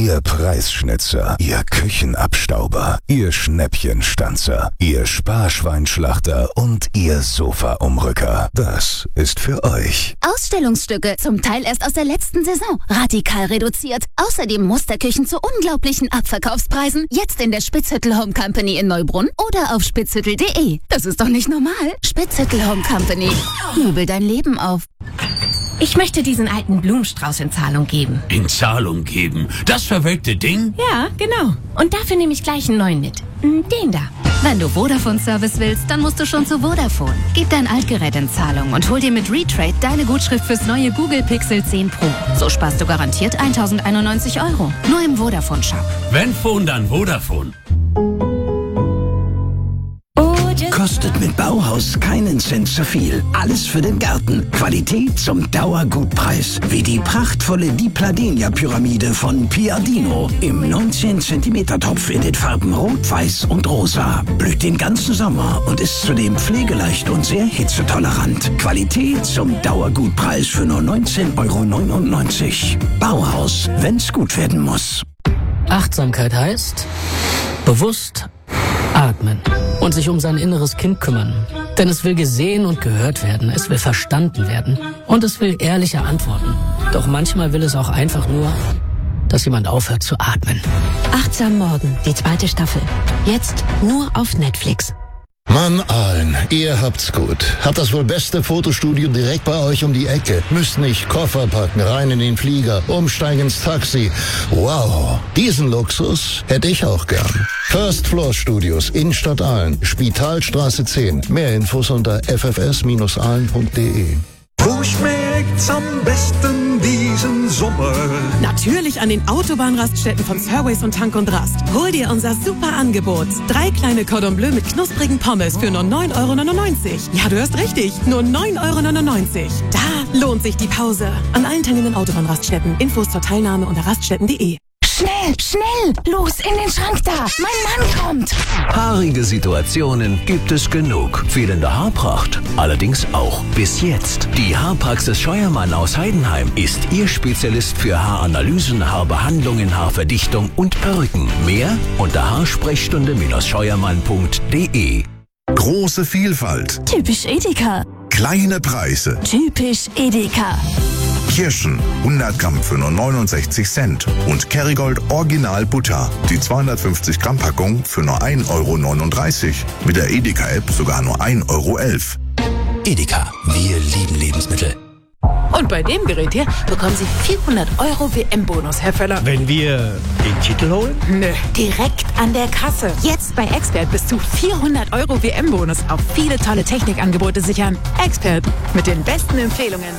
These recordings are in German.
Ihr Preisschnitzer, Ihr Küchenabstauber, Ihr Schnäppchenstanzer, Ihr Sparschweinschlachter und Ihr Sofaumrücker. Das ist für euch. Ausstellungsstücke, zum Teil erst aus der letzten Saison. Radikal reduziert. Außerdem Musterküchen zu unglaublichen Abverkaufspreisen. Jetzt in der Spitzhüttel Home Company in Neubrunn oder auf spitzhüttel.de. Das ist doch nicht normal. Spitzhüttel Home Company. Möbel dein Leben auf. Ich möchte diesen alten Blumenstrauß in Zahlung geben. In Zahlung geben? Das verwelkte Ding? Ja, genau. Und dafür nehme ich gleich einen neuen mit. Den da. Wenn du Vodafone-Service willst, dann musst du schon zu Vodafone. Gib dein Altgerät in Zahlung und hol dir mit Retrade deine Gutschrift fürs neue Google Pixel 10 Pro. So sparst du garantiert 1.091 €. Nur im Vodafone-Shop. Wenn Phone, dann Vodafone. Kostet mit Bauhaus keinen Cent zu viel. Alles für den Garten. Qualität zum Dauergutpreis. Wie die prachtvolle Dipladenia-Pyramide von Piadino. Im 19 cm Topf in den Farben Rot, Weiß und Rosa. Blüht den ganzen Sommer und ist zudem pflegeleicht und sehr hitzetolerant. Qualität zum Dauergutpreis für nur 19,99 €. Bauhaus, wenn's gut werden muss. Achtsamkeit heißt bewusst atmen und sich um sein inneres Kind kümmern. Denn es will gesehen und gehört werden, es will verstanden werden und es will ehrliche Antworten. Doch manchmal will es auch einfach nur, dass jemand aufhört zu atmen. Achtsam Morden, die 2. Staffel. Jetzt nur auf Netflix. Mann allen, ihr habt's gut. Habt das wohl beste Fotostudio direkt bei euch um die Ecke. Müsst nicht Koffer packen, rein in den Flieger, umsteigen ins Taxi. Wow, diesen Luxus hätte ich auch gern. First Floor Studios in Stadt Aalen, Spitalstraße 10. Mehr Infos unter ffs-aalen.de. Wo schmeckt's am besten diesen Sommer? Natürlich an den Autobahnraststätten von Fairways und Tank und Rast. Hol dir unser super Angebot. 3 kleine Cordon Bleu mit knusprigen Pommes für nur 9,99 €. Ja, du hörst richtig. Nur 9,99 €. Da lohnt sich die Pause. An allen teilnehmenden Autobahnraststätten. Infos zur Teilnahme unter raststätten.de. Schnell, schnell! Los, in den Schrank da! Mein Mann kommt! Haarige Situationen gibt es genug. Fehlende Haarpracht allerdings auch. Bis jetzt. Die Haarpraxis Scheuermann aus Heidenheim ist Ihr Spezialist für Haaranalysen, Haarbehandlungen, Haarverdichtung und Perücken. Mehr unter haarsprechstunde-scheuermann.de. Große Vielfalt. Typisch Edeka. Kleine Preise. Typisch Edeka. Kirschen, 100 Gramm für nur 69 Cent. Und Kerrygold Original Butter, die 250 Gramm Packung für nur 1,39 €. Mit der Edeka-App sogar nur 1,11 €. Edeka, wir lieben Lebensmittel. Und bei dem Gerät hier bekommen Sie 400 € WM-Bonus, Herr Völler. Wenn wir den Titel holen? Nö, direkt an der Kasse. Jetzt bei Expert bis zu 400 € WM-Bonus auf viele tolle Technikangebote sichern. Expert, mit den besten Empfehlungen.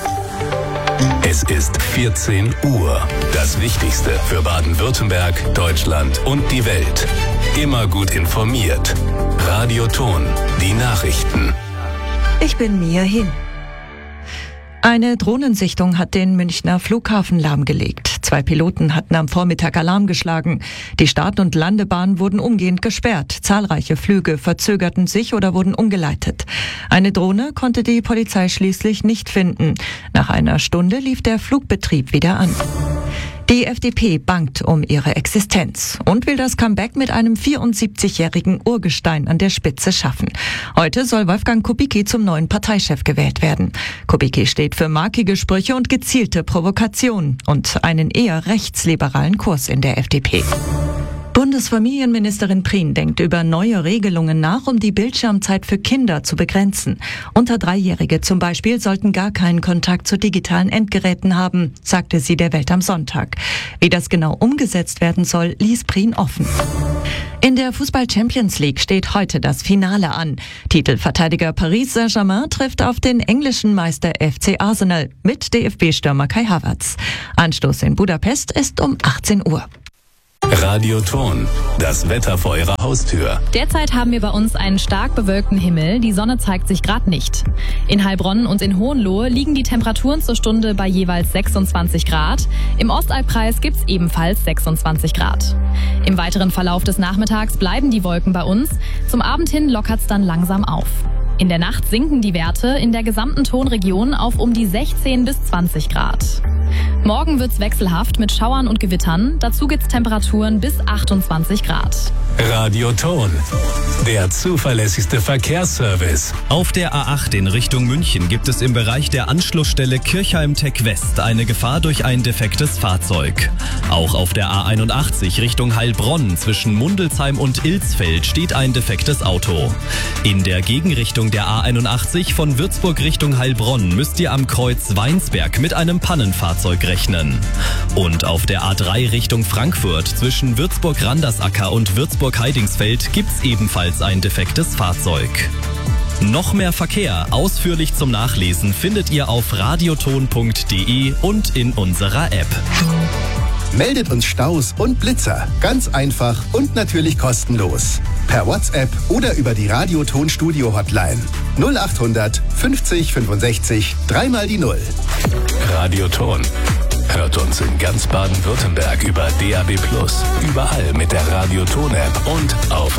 Es ist 14 Uhr. Das Wichtigste für Baden-Württemberg, Deutschland und die Welt. Immer gut informiert. Radio Ton, die Nachrichten. Ich bin Mia Hin. Eine Drohnensichtung hat den Münchner Flughafen lahmgelegt. 2 Piloten hatten am Vormittag Alarm geschlagen. Die Start- und Landebahn wurden umgehend gesperrt. Zahlreiche Flüge verzögerten sich oder wurden umgeleitet. Eine Drohne konnte die Polizei schließlich nicht finden. Nach einer Stunde lief der Flugbetrieb wieder an. Die FDP bangt um ihre Existenz und will das Comeback mit einem 74-jährigen Urgestein an der Spitze schaffen. Heute soll Wolfgang Kubicki zum neuen Parteichef gewählt werden. Kubicki steht für markige Sprüche und gezielte Provokationen und einen eher rechtsliberalen Kurs in der FDP. Bundesfamilienministerin Prien denkt über neue Regelungen nach, um die Bildschirmzeit für Kinder zu begrenzen. Unter 3-Jährige zum Beispiel sollten gar keinen Kontakt zu digitalen Endgeräten haben, sagte sie der Welt am Sonntag. Wie das genau umgesetzt werden soll, ließ Prien offen. In der Fußball-Champions League steht heute das Finale an. Titelverteidiger Paris Saint-Germain trifft auf den englischen Meister FC Arsenal mit DFB-Stürmer Kai Havertz. Anstoß in Budapest ist um 18 Uhr. Radio Ton, das Wetter vor Ihrer Haustür. Derzeit haben wir bei uns einen stark bewölkten Himmel. Die Sonne zeigt sich gerade nicht. In Heilbronn und in Hohenlohe liegen die Temperaturen zur Stunde bei jeweils 26 Grad. Im Ostalbkreis gibt's ebenfalls 26 Grad. Im weiteren Verlauf des Nachmittags bleiben die Wolken bei uns. Zum Abend hin lockert's dann langsam auf. In der Nacht sinken die Werte in der gesamten Tonregion auf um die 16 bis 20 Grad. Morgen wird's wechselhaft mit Schauern und Gewittern. Dazu gibt's Temperaturen bis 28 Grad. Radioton, der zuverlässigste Verkehrsservice. Auf der A8 in Richtung München gibt es im Bereich der Anschlussstelle Kirchheim-Tech West eine Gefahr durch ein defektes Fahrzeug. Auch auf der A81 Richtung Heilbronn zwischen Mundelsheim und Ilsfeld steht ein defektes Auto. In der Gegenrichtung der A81 von Würzburg Richtung Heilbronn müsst ihr am Kreuz Weinsberg mit einem Pannenfahrzeug rechnen. Und auf der A3 Richtung Frankfurt zwischen Würzburg-Randersacker und Würzburg-Heidingsfeld gibt's ebenfalls ein defektes Fahrzeug. Noch mehr Verkehr ausführlich zum Nachlesen findet ihr auf radioton.de und in unserer App. Meldet uns Staus und Blitzer. Ganz einfach und natürlich kostenlos. Per WhatsApp oder über die Radioton-Studio-Hotline. 0800 50 65 3 die 0. Radioton. Hört uns in ganz Baden-Württemberg über DAB+, überall mit der Radioton-App und auf